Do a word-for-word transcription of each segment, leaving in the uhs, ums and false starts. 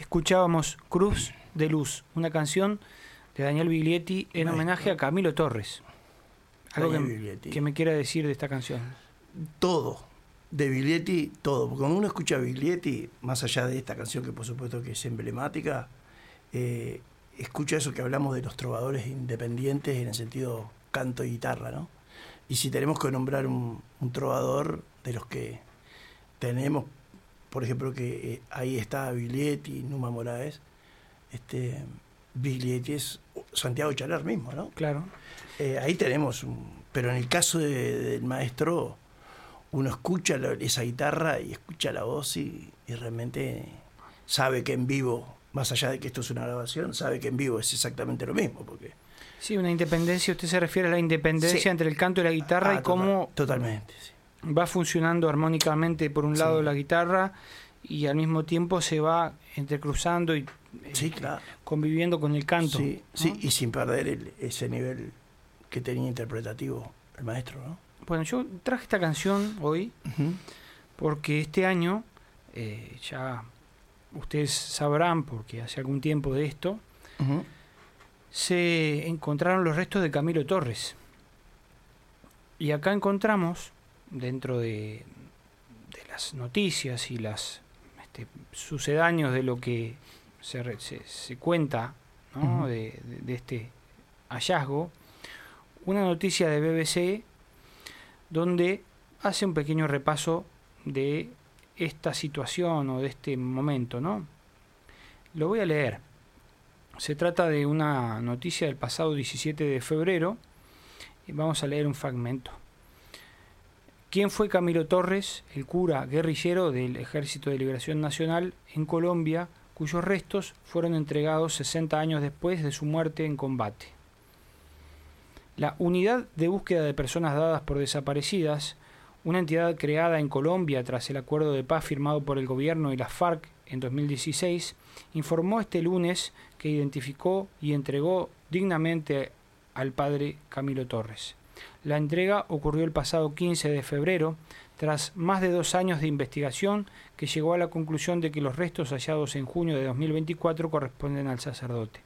escuchábamos Cruz de Luz, una canción de Daniel Biglietti en homenaje a Camilo Torres. Algo que, que me quiera decir de esta canción. Todo, de Biglietti, todo. Porque cuando uno escucha a Biglietti, más allá de esta canción que por supuesto que es emblemática, eh, escucha eso que hablamos de los trovadores independientes en el sentido canto y guitarra, ¿no? Y si tenemos que nombrar un, un trovador de los que tenemos, por ejemplo, que eh, ahí está Biglietti, Numa Moraes, este, Biglietti es Santiago Chaler mismo, ¿no? Claro. Eh, ahí tenemos, un, pero en el caso de, del maestro, uno escucha la, esa guitarra y escucha la voz y, y realmente sabe que en vivo, más allá de que esto es una grabación, sabe que en vivo es exactamente lo mismo, porque... Sí, una independencia, usted se refiere a la independencia sí. entre el canto y la guitarra ah, y cómo totalmente, sí. va funcionando armónicamente por un lado sí. la guitarra y al mismo tiempo se va entrecruzando y sí, claro. conviviendo con el canto. Sí, ¿no? sí, y sin perder el, ese nivel que tenía interpretativo el maestro, ¿no? Bueno, yo traje esta canción hoy uh-huh. porque este año, eh, ya ustedes sabrán, porque hace algún tiempo de esto, uh-huh. se encontraron los restos de Camilo Torres. Y acá encontramos, dentro de, de las noticias y las este, sucedáneos de lo que se, se, se cuenta, ¿no? uh-huh. de, de, de este hallazgo, una noticia de B B C donde hace un pequeño repaso de esta situación o de este momento, ¿no? Lo voy a leer. Se trata de una noticia del pasado diecisiete de febrero y vamos a leer un fragmento. ¿Quién fue Camilo Torres, el cura guerrillero del Ejército de Liberación Nacional en Colombia, cuyos restos fueron entregados sesenta años después de su muerte en combate? La Unidad de Búsqueda de Personas Dadas por Desaparecidas, una entidad creada en Colombia tras el acuerdo de paz firmado por el gobierno y las FARC en dos mil dieciséis, informó este lunes que identificó y entregó dignamente al padre Camilo Torres. La entrega ocurrió el pasado quince de febrero, tras más de dos años de investigación que llegó a la conclusión de que los restos hallados en junio de dos mil veinticuatro corresponden al sacerdote.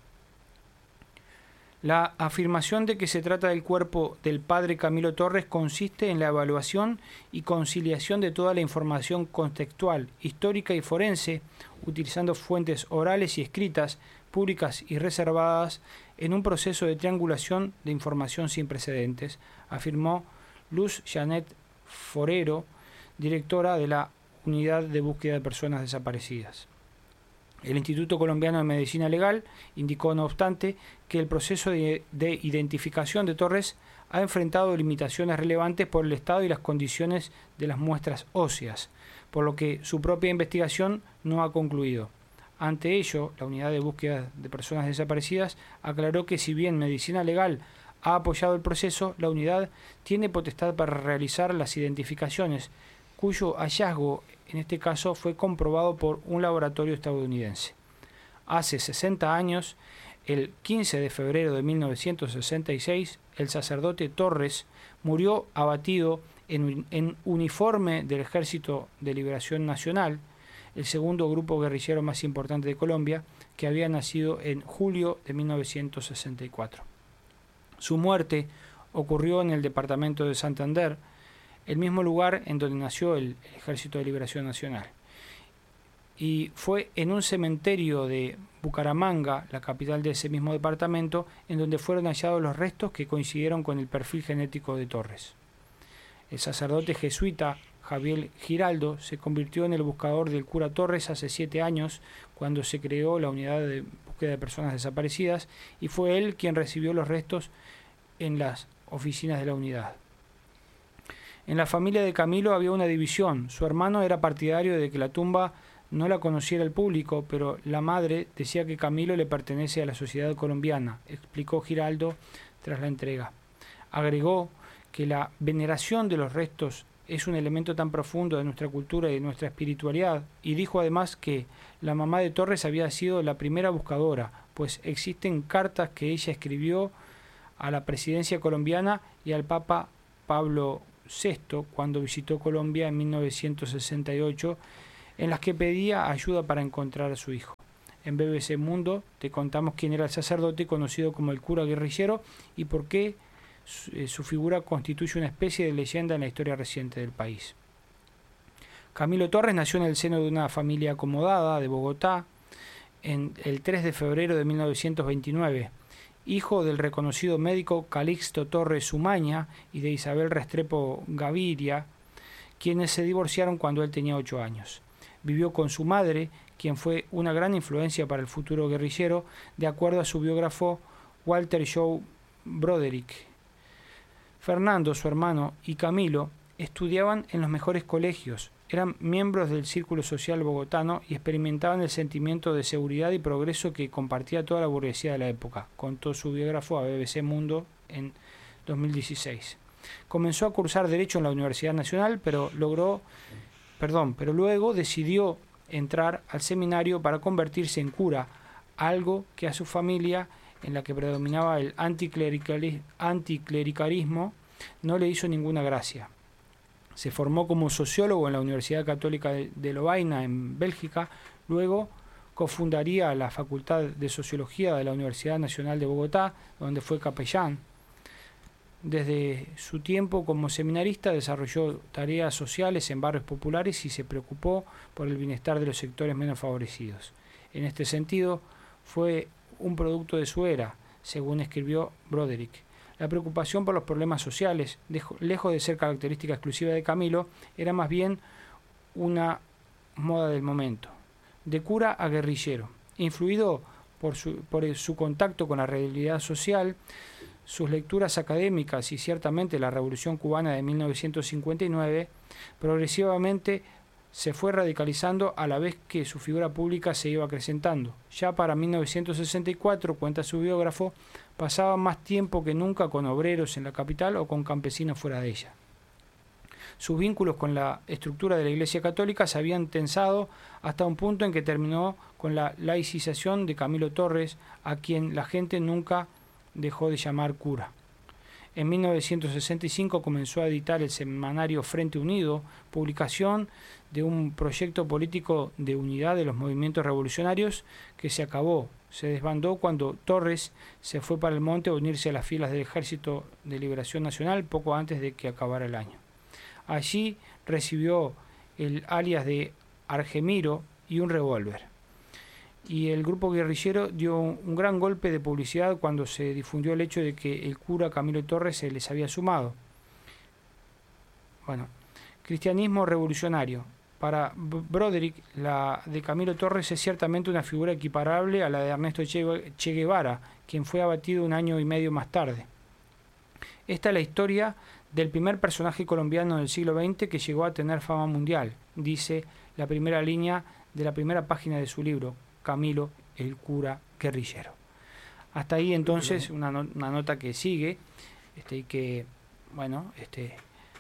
La afirmación de que se trata del cuerpo del padre Camilo Torres consiste en la evaluación y conciliación de toda la información contextual, histórica y forense, utilizando fuentes orales y escritas, públicas y reservadas, en un proceso de triangulación de información sin precedentes, afirmó Luz Janet Forero, directora de la Unidad de Búsqueda de Personas Desaparecidas. El Instituto Colombiano de Medicina Legal indicó, no obstante, que el proceso de, de identificación de Torres ha enfrentado limitaciones relevantes por el estado y las condiciones de las muestras óseas, por lo que su propia investigación no ha concluido. Ante ello, la Unidad de Búsqueda de Personas Desaparecidas aclaró que si bien Medicina Legal ha apoyado el proceso, la unidad tiene potestad para realizar las identificaciones, cuyo hallazgo en este caso fue comprobado por un laboratorio estadounidense. Hace sesenta años, el quince de febrero de mil novecientos sesenta y seis, el sacerdote Torres murió abatido en, en uniforme del Ejército de Liberación Nacional, el segundo grupo guerrillero más importante de Colombia, que había nacido en julio de mil novecientos sesenta y cuatro. Su muerte ocurrió en el departamento de Santander, el mismo lugar en donde nació el Ejército de Liberación Nacional. Y fue en un cementerio de Bucaramanga, la capital de ese mismo departamento, en donde fueron hallados los restos que coincidieron con el perfil genético de Torres. El sacerdote jesuita Javier Giraldo se convirtió en el buscador del cura Torres hace siete años, cuando se creó la Unidad de Búsqueda de Personas Desaparecidas, y fue él quien recibió los restos en las oficinas de la unidad. En la familia de Camilo había una división. Su hermano era partidario de que la tumba no la conociera el público, pero la madre decía que Camilo le pertenece a la sociedad colombiana, explicó Giraldo tras la entrega. Agregó que la veneración de los restos es un elemento tan profundo de nuestra cultura y de nuestra espiritualidad, y dijo además que la mamá de Torres había sido la primera buscadora, pues existen cartas que ella escribió a la presidencia colombiana y al Papa Pablo sexto cuando visitó Colombia en mil novecientos sesenta y ocho, en las que pedía ayuda para encontrar a su hijo. en B B C Mundo te contamos quién era el sacerdote conocido como el cura guerrillero y por qué su, eh, su figura constituye una especie de leyenda en la historia reciente del país. Camilo Torres nació en el seno de una familia acomodada de Bogotá en el tres de febrero de mil novecientos veintinueve, hijo del reconocido médico Calixto Torres Umaña y de Isabel Restrepo Gaviria, quienes se divorciaron cuando él tenía ocho años. Vivió con su madre, quien fue una gran influencia para el futuro guerrillero, de acuerdo a su biógrafo Walter Joe Broderick. Fernando, su hermano, y Camilo estudiaban en los mejores colegios, eran miembros del círculo social bogotano y experimentaban el sentimiento de seguridad y progreso que compartía toda la burguesía de la época, contó su biógrafo a B B C Mundo en dos mil dieciséis. Comenzó a cursar Derecho en la Universidad Nacional, pero logró, perdón, pero luego decidió entrar al seminario para convertirse en cura, algo que a su familia, en la que predominaba el anticlericalismo, no le hizo ninguna gracia. Se formó como sociólogo en la Universidad Católica de, de Lovaina, en Bélgica. Luego cofundaría la Facultad de Sociología de la Universidad Nacional de Bogotá, donde fue capellán. Desde su tiempo como seminarista desarrolló tareas sociales en barrios populares y se preocupó por el bienestar de los sectores menos favorecidos. En este sentido, fue un producto de su era, según escribió Broderick. La preocupación por los problemas sociales, lejos de ser característica exclusiva de Camilo, era más bien una moda del momento. De cura a guerrillero, influido por su, por su contacto con la realidad social, sus lecturas académicas y ciertamente la Revolución Cubana de mil novecientos cincuenta y nueve, progresivamente se fue radicalizando a la vez que su figura pública se iba acrecentando. Ya para mil novecientos sesenta y cuatro, cuenta su biógrafo, pasaba más tiempo que nunca con obreros en la capital o con campesinos fuera de ella. Sus vínculos con la estructura de la Iglesia Católica se habían tensado hasta un punto en que terminó con la laicización de Camilo Torres, a quien la gente nunca dejó de llamar cura. En mil novecientos sesenta y cinco comenzó a editar el semanario Frente Unido, publicación de un proyecto político de unidad de los movimientos revolucionarios que se acabó, se desbandó cuando Torres se fue para el monte a unirse a las filas del Ejército de Liberación Nacional poco antes de que acabara el año. Allí recibió el alias de Argemiro y un revólver. Y el grupo guerrillero dio un gran golpe de publicidad cuando se difundió el hecho de que el cura Camilo Torres se les había sumado. Bueno, cristianismo revolucionario. Para Broderick, la de Camilo Torres es ciertamente una figura equiparable a la de Ernesto Che, che Guevara, quien fue abatido un año y medio más tarde. Esta es la historia del primer personaje colombiano del siglo veinte que llegó a tener fama mundial, dice la primera línea de la primera página de su libro, Camilo, el cura guerrillero. Hasta ahí entonces una, no, una nota que sigue este, y que, bueno, este,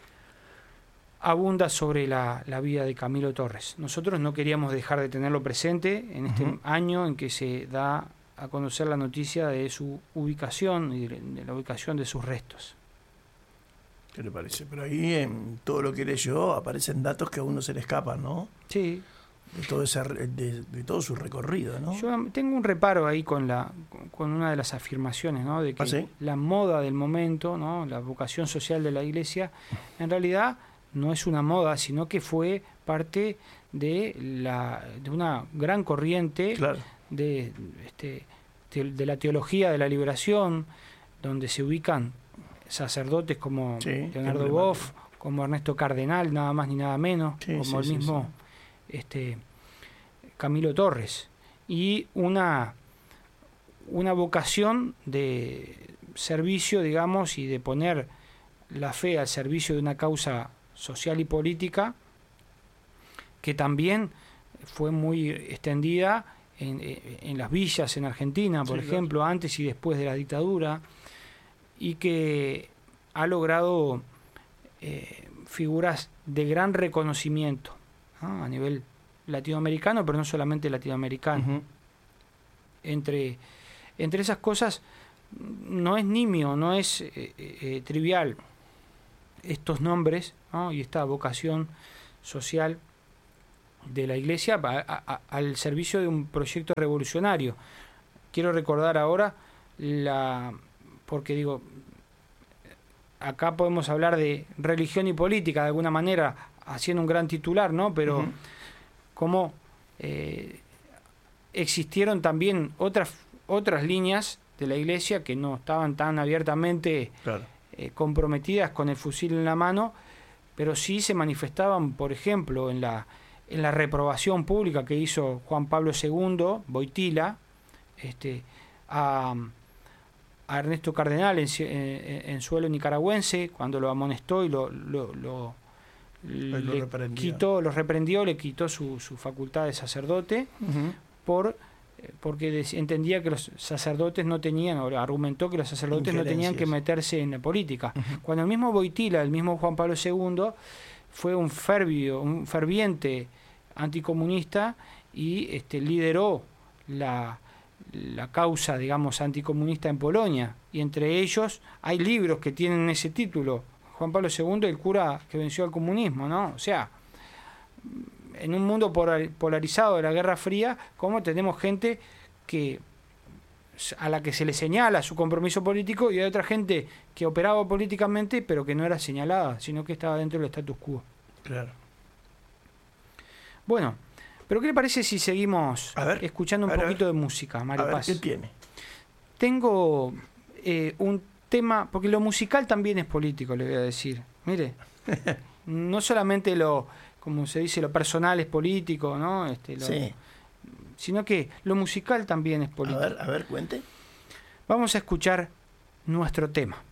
abunda sobre la, la vida de Camilo Torres. Nosotros no queríamos dejar de tenerlo presente en este uh-huh. año en que se da a conocer la noticia de su ubicación y de, de la ubicación de sus restos. ¿Qué le parece? Pero ahí en todo lo que leyó aparecen datos que a uno se le escapan, ¿no? Sí. De todo ese, de, de todo su recorrido, ¿no? Yo tengo un reparo ahí con la con una de las afirmaciones, ¿no? De que ¿Ah, sí? la moda del momento, ¿no? La vocación social de la Iglesia, en realidad no es una moda, sino que fue parte de la de una gran corriente claro. de este de la teología de la liberación, donde se ubican sacerdotes como sí, Leonardo Boff, como Ernesto Cardenal, nada más ni nada menos, sí, como sí, el mismo sí, sí. este Camilo Torres, y una una vocación de servicio, digamos, y de poner la fe al servicio de una causa social y política que también fue muy extendida en, en las villas en Argentina, por sí, ejemplo, claro. antes y después de la dictadura, y que ha logrado eh, figuras de gran reconocimiento, ¿no? A nivel latinoamericano, pero no solamente latinoamericano. Uh-huh. Entre, entre esas cosas, no es nimio, no es eh, eh, trivial estos nombres, ¿no? Y esta vocación social de la Iglesia a, a, al servicio de un proyecto revolucionario. Quiero recordar ahora la, porque digo, acá podemos hablar de religión y política de alguna manera, haciendo un gran titular, ¿no? Pero uh-huh. cómo eh, existieron también otras otras líneas de la Iglesia que no estaban tan abiertamente claro. eh, comprometidas con el fusil en la mano, pero sí se manifestaban, por ejemplo, en la en la reprobación pública que hizo Juan Pablo segundo, Wojtyla, este, a, a Ernesto Cardenal en, en, en suelo nicaragüense, cuando lo amonestó y lo, lo, lo, lo le reprendió. quitó, lo reprendió, le quitó su, su facultad de sacerdote, uh-huh. por porque de, entendía que los sacerdotes no tenían, o argumentó que los sacerdotes no tenían que meterse en la política. Uh-huh. Cuando el mismo Wojtyla, el mismo Juan Pablo segundo, fue un fervio, un ferviente anticomunista y este, lideró la, la causa, digamos, anticomunista en Polonia. Y entre ellos hay libros que tienen ese título, Juan Pablo segundo, el cura que venció al comunismo, ¿no? O sea, en un mundo polarizado de la Guerra Fría, ¿cómo tenemos gente que a la que se le señala su compromiso político y hay otra gente que operaba políticamente pero que no era señalada, sino que estaba dentro del status quo? Claro. Bueno, pero ¿qué le parece si seguimos a ver, escuchando un a ver, poquito de música, Mario Paz? ¿Qué tiene? Tengo eh, un tema, porque lo musical también es político, le voy a decir. Mire, no solamente lo, como se dice, lo personal es político, ¿no? Este, lo, sí. Sino que lo musical también es político. A ver, a ver, cuente. Vamos a escuchar nuestro tema.